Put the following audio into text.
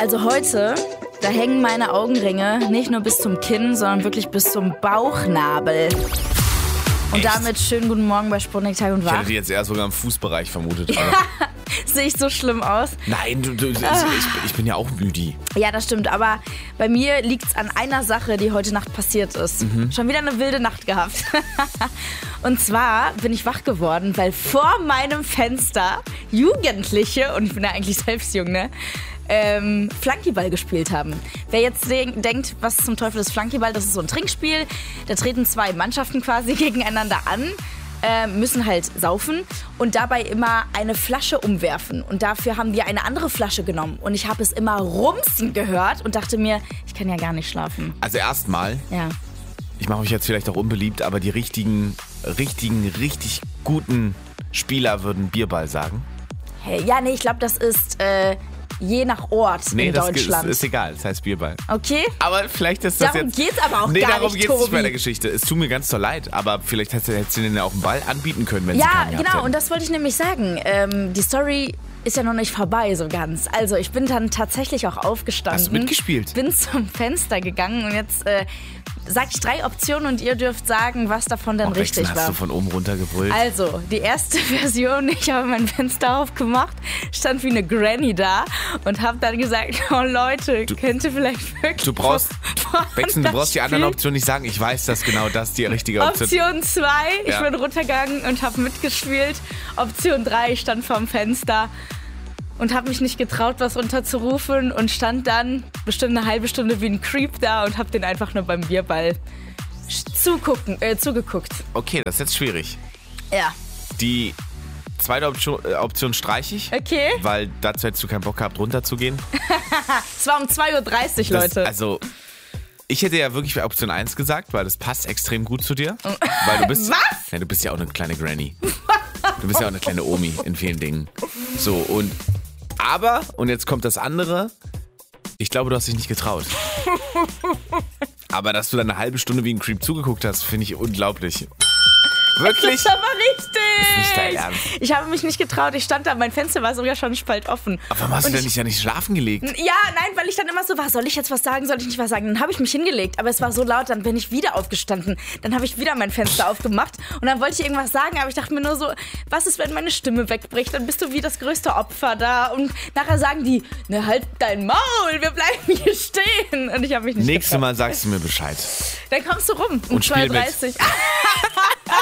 Also heute, da hängen meine Augenringe nicht nur bis zum Kinn, sondern wirklich bis zum Bauchnabel. Und damit schönen guten Morgen bei Sputnik Tag und Wach. Ich hätte die jetzt eher sogar im Fußbereich vermutet. Aber Sehe ich so schlimm aus? nein, ich bin ja auch müde. Ja, das stimmt, aber bei mir liegt es an einer Sache, die heute Nacht passiert ist. Schon wieder eine wilde Nacht gehabt. Und zwar bin ich wach geworden, weil vor meinem Fenster Jugendliche, und ich bin ja eigentlich selbst jung, ne, Flunkyball gespielt haben. Wer jetzt denkt, was zum Teufel ist Flunkyball, das ist so ein Trinkspiel. Da treten zwei Mannschaften quasi gegeneinander an, müssen halt saufen und dabei immer eine Flasche umwerfen. Und dafür haben wir eine andere Flasche genommen. Und ich habe es immer rumsen gehört und dachte mir, ich kann ja gar nicht schlafen. Also erstmal, Ja. ich mache mich jetzt vielleicht auch unbeliebt, aber die richtig guten Spieler würden Bierball sagen. Hey, ja, nee, ich glaube, das ist je nach Ort in Das Deutschland. ist egal, das heißt Bierball. Okay? Aber vielleicht ist das Darum jetzt... geht's aber auch Nee, gar darum nicht, geht's nicht bei Tobi. der Geschichte. Es tut mir ganz so leid, aber vielleicht hättest du denen ja auch einen Ball anbieten können, wenn sie Ja, keinen gehabt genau, hätten. und das wollte ich nämlich sagen. Die Story ist ja noch nicht vorbei so ganz. Also ich bin dann tatsächlich auch aufgestanden. Hast du mitgespielt? Bin zum Fenster gegangen und jetzt sage ich 3 Optionen und ihr dürft sagen, was davon denn richtig Hast war. du von oben runter gebrüllt? Also, die erste Version, ich habe mein Fenster aufgemacht, stand wie eine Granny da und habe dann gesagt, oh Leute, könnt ihr vielleicht wirklich... Du brauchst die anderen Optionen. Optionen nicht sagen. Ich weiß, dass genau das die richtige Option ist. Option 2, ich Ja. bin runtergegangen und habe mitgespielt. Option 3, ich stand vorm Fenster und habe mich nicht getraut, was runterzurufen und stand dann bestimmt eine halbe Stunde wie ein Creep da und habe den einfach nur beim Bierball zugeguckt. Okay, das ist jetzt schwierig. Ja, Die zweite Option streiche ich, okay. weil dazu hättest du keinen Bock gehabt, runterzugehen. Es war um 2.30 Uhr, Leute. Also, ich hätte ja wirklich Option 1 gesagt, weil das passt extrem gut zu dir. Weil du bist, Was? Ja, du bist ja auch eine kleine Granny. Du bist ja auch eine kleine Omi in vielen Dingen. So, und jetzt kommt das andere, ich glaube, du hast dich nicht getraut. Aber dass du dann eine halbe Stunde wie ein Creep zugeguckt hast, finde ich unglaublich. Wirklich? Das ist aber richtig. Nicht dein Ernst. Ich habe mich nicht getraut. Ich stand da, mein Fenster war sogar schon spalt offen. Aber warum hast du denn nicht schlafen gelegt? Ja, nein, weil ich dann immer so war, soll ich jetzt was sagen, soll ich nicht was sagen? Dann habe ich mich hingelegt, aber es war so laut, dann bin ich wieder aufgestanden. Dann habe ich wieder mein Fenster aufgemacht und dann wollte ich irgendwas sagen, aber ich dachte mir nur so, was ist, wenn meine Stimme wegbricht? Dann bist du wie das größte Opfer da und nachher sagen die, ne, halt dein Maul, wir bleiben hier stehen. Und ich habe mich nicht Nächstes getraut. Mal sagst du mir Bescheid. Dann kommst du rum um Und spiel mit. 2.30 Uhr.